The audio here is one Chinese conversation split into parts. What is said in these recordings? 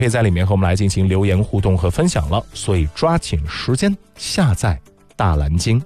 可以在里面和我们来进行留言互动和分享了，所以抓紧时间下载大蓝鲸。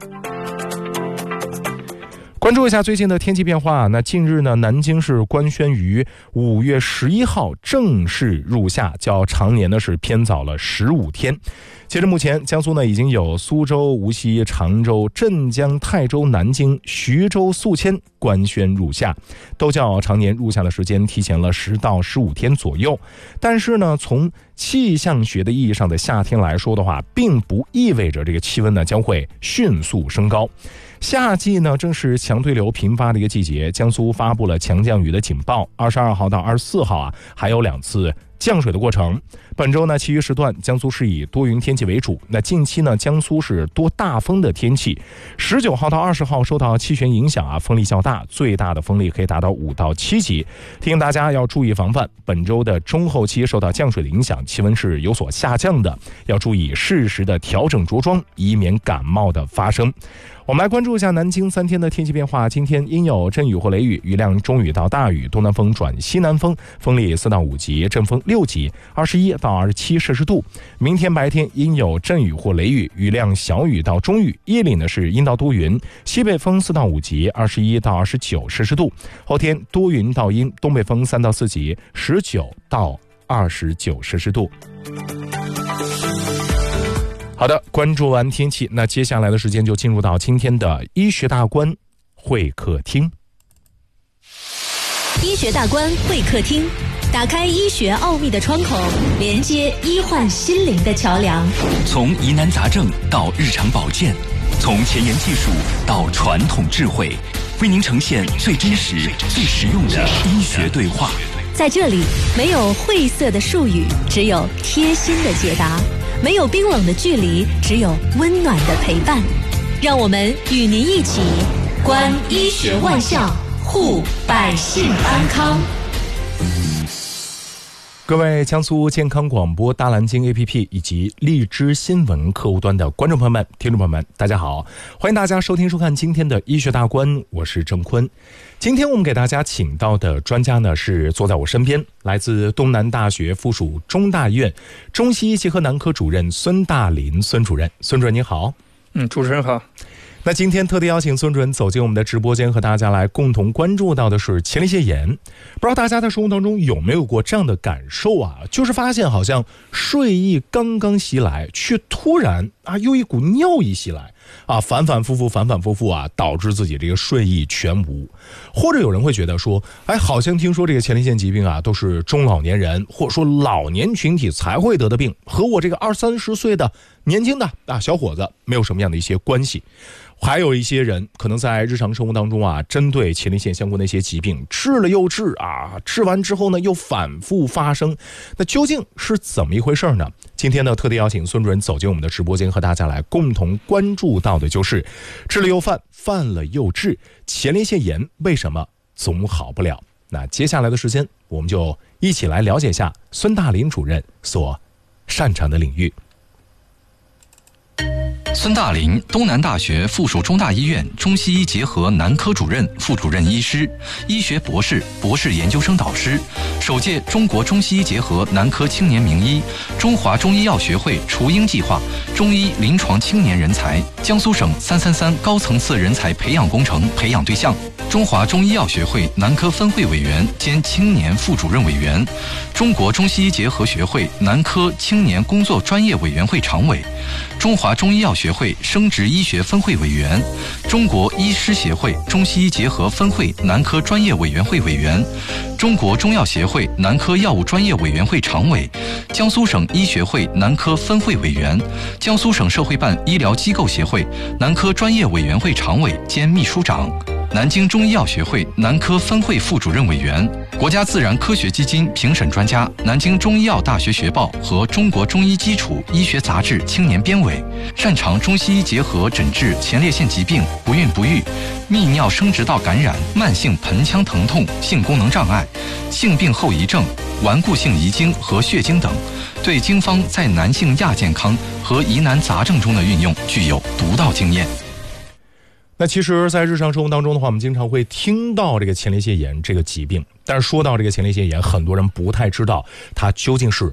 关注一下最近的天气变化。那近日呢，南京市官宣于5月11号正式入夏，较常年呢是偏早了15天。截至目前，江苏呢已经有苏州、无锡、常州、镇江、泰州、南京、徐州、宿迁官宣入夏，都较常年入夏的时间提前了10到15天左右。但是呢，从气象学的意义上的夏天来说的话，并不意味着这个气温呢将会迅速升高。夏季呢正是强对流频发的一个季节，江苏发布了强降雨的警报，22号到24号还有2次降水的过程。本周呢，其余时段江苏是以多云天气为主。那近期呢，江苏是多大风的天气。19号到20号受到气旋影响风力较大，最大的风力可以达到5到7级。提醒大家要注意防范。本周的中后期受到降水的影响，气温是有所下降的，要注意适时的调整着装，以免感冒的发生。我们来关注一下南京3天的天气变化。今天阴有阵雨或雷雨，雨量中雨到大雨，东南风转西南风，风力4到5级，阵风6级，21到27摄氏度。明天白天阴有阵雨或雷雨，雨量小雨到中雨，夜里呢是阴到多云，西北风4到5级，21到29摄氏度。后天多云到阴，东北风3到4级，19到29摄氏度。好的，关注完天气，那接下来的时间就进入到今天的医学大观会客厅。 医学大观会客厅，打开医学奥秘的窗口，连接医患心灵的桥梁。 从疑难杂症到日常保健，从前沿技术到传统智慧，为您呈现最真实、最实用的医学对话。 在这里，没有晦涩的术语，只有贴心的解答；没有冰冷的距离，只有温暖的陪伴。让我们与您一起观医学万象，护百姓安康。 各位江苏健康广播大蓝鲸 APP 以及荔枝新闻客户端的观众朋友们、听众朋友们，大家好，欢迎大家收听收看今天的医学大观，我是郑坤。今天我们给大家请到的专家呢，是坐在我身边，来自东南大学附属中大医院中西医结合男科主任孙大林孙主任。孙主任您好。 主持人好。 那今天特地邀请孙主任走进我们的直播间，和大家来共同关注到的是前列腺炎。不知道大家在生活当中有没有过这样的感受就是发现好像睡意刚刚袭来，却突然又一股尿意袭来反反复复导致自己这个睡意全无。或者有人会觉得说，好像听说这个前列腺疾病都是中老年人或者说老年群体才会得的病，和我这个20-30岁的年轻的小伙子没有什么样的一些关系。还有一些人可能在日常生活当中针对前列腺相关的一些疾病治了又治治完之后呢又反复发生，那究竟是怎么一回事呢？今天呢特地邀请孙主任走进我们的直播间，和大家来共同关注到的就是治了又犯，犯了又治，前列腺炎为什么总好不了？那接下来的时间我们就一起来了解一下孙大林主任所擅长的领域。 孙大林，东南大学附属中大医院中西医结合男科主任、副主任医师，医学博士、博士研究生导师，首届中国中西医结合男科青年名医，中华中医药学会雏鹰计划中医临床青年人才，江苏省333高层次人才培养工程培养对象，中华中医药学会男科分会委员兼青年副主任委员，中国中西医结合学会男科青年工作专业委员会常委，中华中医药学会生殖医学分会委员，中国医师协会中西医结合分会男科专业委员会委员，中国中药协会男科药物专业委员会常委，江苏省医学会男科分会委员，江苏省社会办医疗机构协会男科专业委员会常委兼秘书长，南京中医药学会男科分会副主任委员，国家自然科学基金评审专家，南京中医药大学学报和中国中医基础医学杂志青年编委，擅长中西医结合诊治前列腺疾病、不孕不育、泌尿生殖道感染、慢性盆腔疼痛、性功能障碍、性病后遗症、顽固性遗精和血精等，对经方在男性亚健康和疑难杂症中的运用具有独到经验。 那其实在日常生活当中的话，我们经常会听到这个前列腺炎这个疾病，但是说到这个前列腺炎，很多人不太知道它究竟是